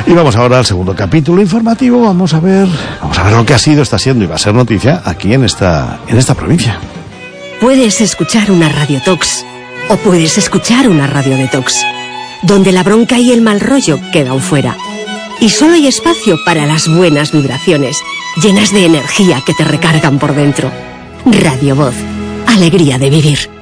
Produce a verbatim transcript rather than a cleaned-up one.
Y vamos ahora al segundo capítulo informativo. Vamos a ver, vamos a ver lo que ha sido, está siendo y va a ser noticia aquí en esta, en esta provincia. Puedes escuchar una radiotox o puedes escuchar una radio detox, donde la bronca y el mal rollo quedan fuera. Y solo hay espacio para las buenas vibraciones, llenas de energía que te recargan por dentro. Radio Voz, alegría de vivir.